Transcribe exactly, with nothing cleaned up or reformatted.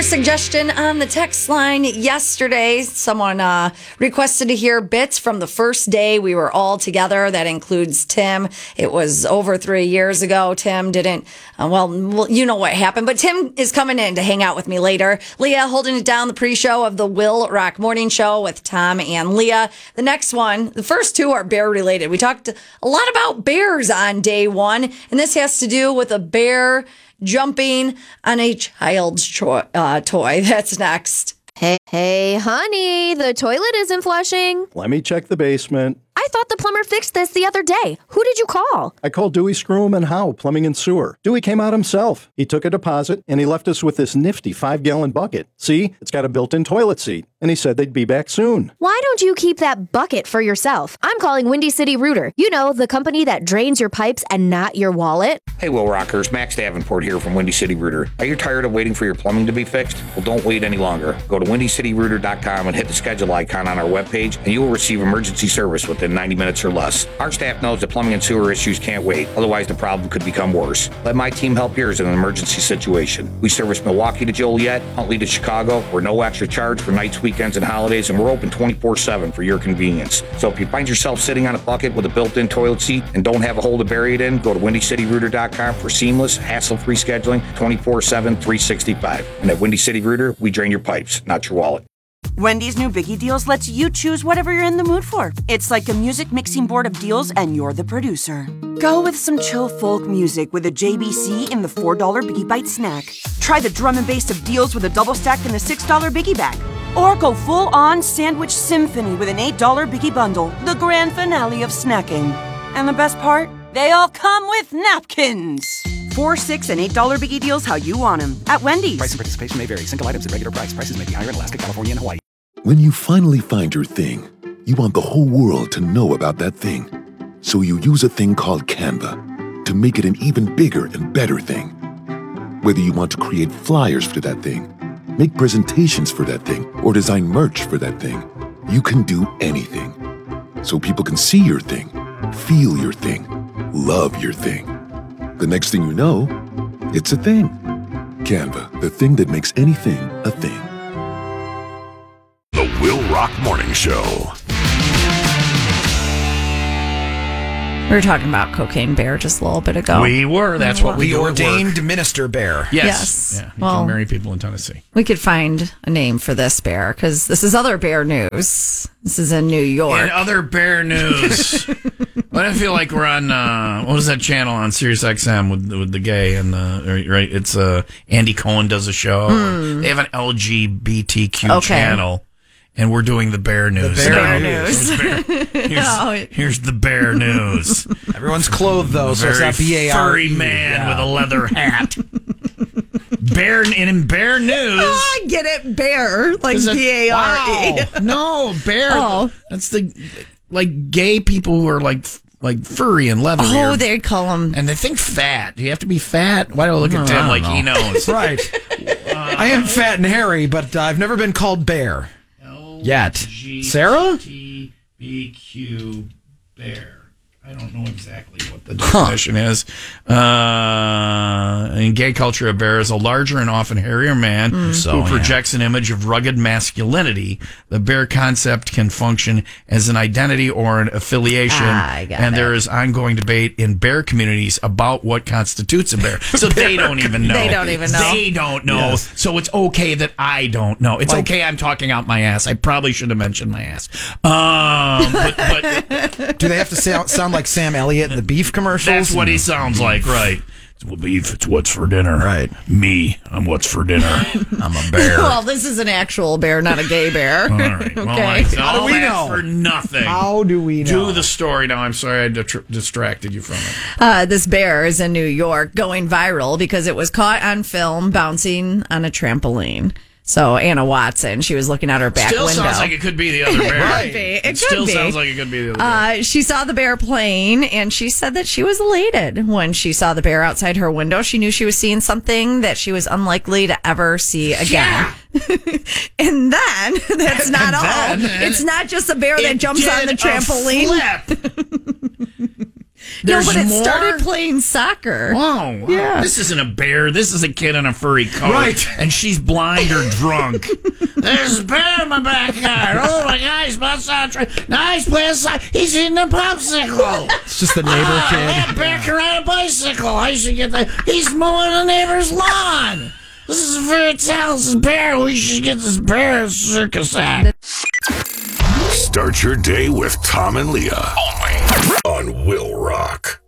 suggestion on the text line yesterday. Someone uh, requested to hear bits from the first day we were all together. That includes Tim. It was over three years ago. Tim didn't, uh, well, you know what happened, but Tim is coming in to hang out with me later. Leah holding it down, the pre-show of the Will Rock Morning Show with Tom and Leah. The next one, the first two are bear related. We talked a lot about bears on day one, and this has to do with a bear jumping on a child's cho- uh, toy. That's next. Hey, hey, honey, the toilet isn't flushing. Let me check the basement. I thought the plumber fixed this the other day. Who did you call? I called Dewey Scroom and Howe, Plumbing and Sewer. Dewey came out himself. He took a deposit, and he left us with this nifty five-gallon bucket. See, it's got a built-in toilet seat, and he said they'd be back soon. Why don't you keep that bucket for yourself? I'm calling Windy City Rooter. You know, the company that drains your pipes and not your wallet. Hey, Will Rockers, Max Davenport here from Windy City Rooter. Are you tired of waiting for your plumbing to be fixed? Well, don't wait any longer. Go to windy city rooter dot com and hit the schedule icon on our webpage, and you will receive emergency service within ninety minutes or less. Our staff knows that plumbing and sewer issues can't wait, otherwise the problem could become worse. Let my team help yours in an emergency situation. We service Milwaukee to Joliet, Huntley to Chicago. We're no extra charge for nights, weekends, and holidays, and we're open twenty-four seven for your convenience. So if you find yourself sitting on a bucket with a built-in toilet seat and don't have a hole to bury it in, go to windy city rooter dot com for seamless, hassle-free scheduling twenty-four seven, three sixty-five. And at Windy City Rooter, we drain your pipes, not your wallet. Wendy's new Biggie Deals lets you choose whatever you're in the mood for. It's like a music mixing board of deals, and you're the producer. Go with some chill folk music with a J B C in the four dollar Biggie Bite snack. Try the drum and bass of deals with a double stack in the six dollar Biggie Bag. Or go full-on sandwich symphony with an eight dollar Biggie Bundle, the grand finale of snacking. And the best part? They all come with napkins. Four, six, and eight dollar Biggie Deals how you want them at Wendy's. Price and participation may vary. Single items at regular price. Prices may be higher in Alaska, California, and Hawaii. When you finally find your thing, you want the whole world to know about that thing. So you use a thing called Canva to make it an even bigger and better thing. Whether you want to create flyers for that thing, make presentations for that thing, or design merch for that thing, you can do anything. So people can see your thing, feel your thing, love your thing. The next thing you know, it's a thing. Canva, the thing that makes anything a thing. The Will Rock Morning Show. We were talking about Cocaine Bear just a little bit ago. We were. That's what we The do at ordained work. minister bear. Yes. Yes. Yeah, you Well, can marry people in Tennessee. We could find a name for this bear because this is other bear news. This is in New York. In other bear news, I feel like we're on uh, what was that channel on Sirius X M with with the gay and the right? It's uh, Andy Cohen does a show. Mm. They have an L G B T Q Okay. channel, and we're doing the bear news. bear now. news. Here's, bear- here's, Oh. here's the bear news. Everyone's clothed, though, so it's Very not B A R E. furry man Yeah. with a leather hat. Bear and in bear news. Oh, I get it, bear, like Is it- B A R E. Wow. No, bear. Oh. That's the like gay people who are like like furry and leather. Oh, they call them. and they think fat. Do you have to be fat? Why do I look at Oh, Tim I like don't he knows? Right. I am fat and hairy, but uh, I've never been called bear. Yet. Sarah? L G B T Q bear. I don't know exactly what the definition huh. is. Uh, in gay culture, a bear is a larger and often hairier man Mm. who So, yeah. projects an image of rugged masculinity. The bear concept can function as an identity or an affiliation, Ah, I got and it. there is ongoing debate in bear communities about what constitutes a bear. So they don't even know. They don't even know. They don't know. Yes. So it's okay that I don't know. It's Like- okay I'm talking out my ass. I probably should have mentioned my ass. Um, but, but Do they have to sound, sound like Sam Elliott in the beef commercials? that's what he sounds like, right? It's well, beef, it's what's for dinner. Right. Me, I'm what's for dinner. I'm a bear. Well, this is an actual bear, not a gay bear. All right. Well, Okay. like, How do all we that know? for nothing. How do we know? Do the story now. I'm sorry I detr- distracted you from it. Uh, this bear is in New York going viral because it was caught on film bouncing on a trampoline. So Anna Watson, she was looking out her back Still window. sounds like it could be the other bear. Right. It could be. It could still be. sounds like it could be the other bear. Uh, she saw the bear playing, and she said that she was elated when she saw the bear outside her window. She knew she was seeing something that she was unlikely to ever see again. And then, that's not all. then- It's not just a bear that It jumps on did the a trampoline. flip. There's no, but it more? started playing soccer. Wow. Yeah. This isn't a bear. This is a kid in a furry coat. Right. And she's blind or drunk. There's a bear in my backyard. Oh, my God. He's outside. Nice play outside. He's eating a popsicle. It's just the neighbor oh, kid. That bear can ride a bicycle. I should get that. He's mowing the neighbor's lawn. This is a very talented bear. We should get this bear a circus act. Start your day with Tom and Leah. Only on Will Rock.